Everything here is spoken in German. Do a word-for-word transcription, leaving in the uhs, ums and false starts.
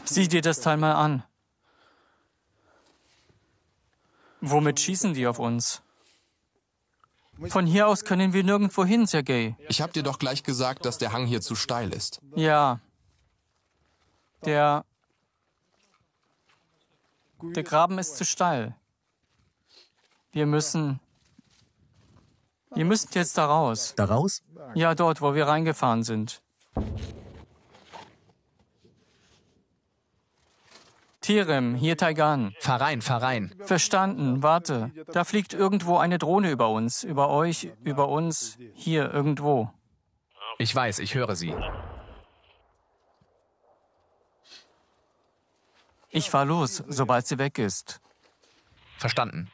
Sieh dir das Teil mal an. Womit schießen die auf uns? Von hier aus können wir nirgendwo hin, Sergei. Ich habe dir doch gleich gesagt, dass der Hang hier zu steil ist. Ja. Der... Der Graben ist zu steil. Wir müssen... Wir müssen jetzt da raus. Da raus? Ja, dort, wo wir reingefahren sind. Tirem, hier Taigan. Fahr rein, fahr rein. Verstanden, warte. Da fliegt irgendwo eine Drohne über uns. Über euch, über uns. Hier, irgendwo. Ich weiß, ich höre sie. Ich fahr los, sobald sie weg ist. Verstanden.